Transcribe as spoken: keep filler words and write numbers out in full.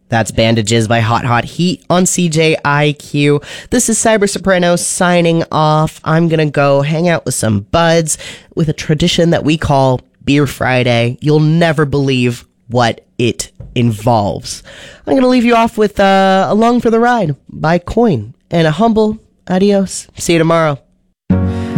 That's Bandages by Hot Hot Heat on C J I Q. This is Cyber Soprano signing off. I'm going to go hang out with some buds with a tradition that we call Beer Friday. You'll never believe what it involves. I'm going to leave you off with uh, Along for the Ride by Coin and a humble adios. See you tomorrow.